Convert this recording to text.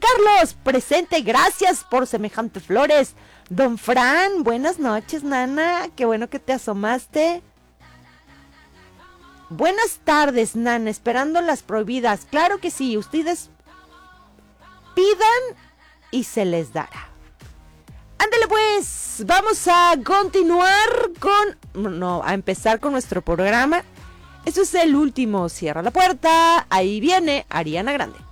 Carlos, presente, gracias por semejante flores. Don Fran, buenas noches, nana, qué bueno que te asomaste. Buenas tardes, nana, esperando las prohibidas. Claro que sí, ustedes pidan y se les dará. Ándale pues, vamos a continuar a empezar con nuestro programa. Esto es el último, cierra la puerta, ahí viene Ariana Grande.